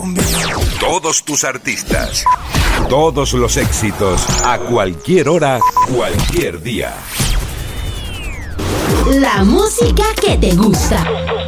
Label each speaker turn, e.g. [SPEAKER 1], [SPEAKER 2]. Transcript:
[SPEAKER 1] Todos tus artistas, todos los éxitos, a cualquier hora, cualquier día.
[SPEAKER 2] La música que te gusta.